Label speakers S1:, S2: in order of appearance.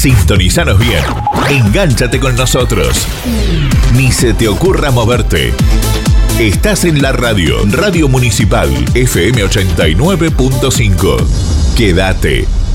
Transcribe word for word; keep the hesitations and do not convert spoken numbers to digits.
S1: Sintonizanos bien. Engánchate con nosotros. Ni se te ocurra moverte. Estás en la radio, Radio Municipal, F M ochenta y nueve punto cinco. Quédate.